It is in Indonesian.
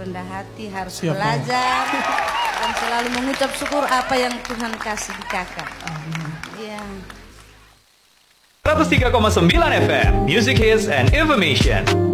rendah hati, harus belajar dan selalu mengucap syukur apa yang Tuhan kasih di kakak. Iya. 103,9 FM Music Hits and Information.